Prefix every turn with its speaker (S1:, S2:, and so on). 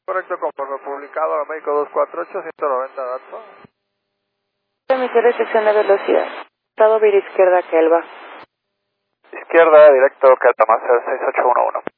S1: Correcto, conforme publicado a México 248, 190 datos.
S2: Emisor sección de velocidad. Estado vía izquierda, Kelva.
S1: Izquierda, directo, Calta Master 6811.